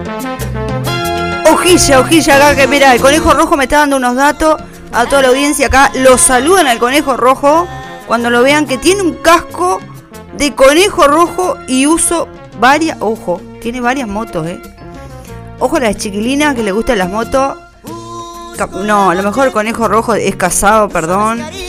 Hojilla acá, que mira, el Conejo Rojo me está dando unos datos a toda la audiencia acá. Lo saludan al Conejo Rojo cuando lo vean, que tiene un casco de conejo rojo y uso varias, ojo, tiene varias motos, Ojo a las chiquilinas que le gustan las motos. No, a lo mejor el Conejo Rojo es casado, perdón.